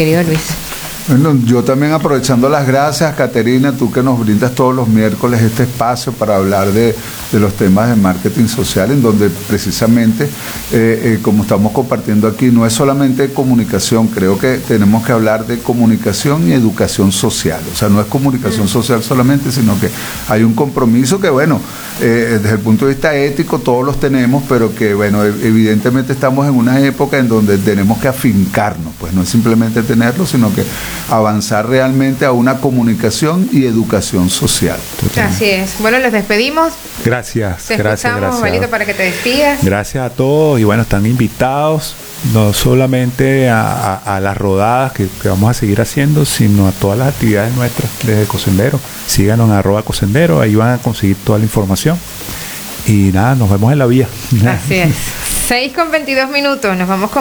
querido Luis. Bueno, yo también aprovechando las gracias, Caterina, tú que nos brindas todos los miércoles este espacio para hablar de los temas de marketing social, en donde precisamente, como estamos compartiendo aquí, no es solamente comunicación, creo que tenemos que hablar de comunicación y educación social. O sea, no es comunicación social solamente, sino que hay un compromiso que, bueno, desde el punto de vista ético todos los tenemos, pero que, bueno, evidentemente estamos en una época en donde tenemos que afincarnos, pues no es simplemente tenerlo, sino que avanzar realmente a una comunicación y educación social. Así es. Bueno, les despedimos. Gracias. Te escuchamos, Osvaldito, para que te despidas. Gracias a todos y bueno, están invitados no solamente a las rodadas que vamos a seguir haciendo, sino a todas las actividades nuestras desde Cosendero. Síganos en @Cosendero, ahí van a conseguir toda la información. Y nada, nos vemos en la vía. Así es. 6:22 minutos, nos vamos con